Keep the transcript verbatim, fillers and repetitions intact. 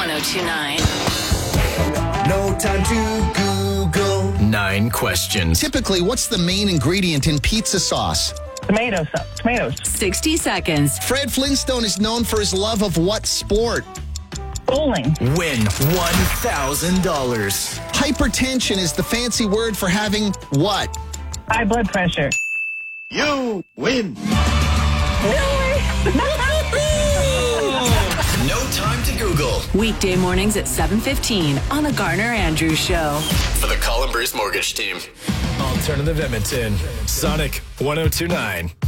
oh two nine. No time to Google. Nine questions. Typically, what's the main ingredient in pizza sauce? Tomato sauce. Tomatoes. sixty seconds. Fred Flintstone is known for his love of what sport? Bowling. Win one thousand dollars. Hypertension is the fancy word for having what? High blood pressure. You win. No time to Google. Weekday mornings at seven fifteen on The Garner Andrews Show. For the Colin Bruce Mortgage Team. Alternative Edmonton. Sonic one oh two nine.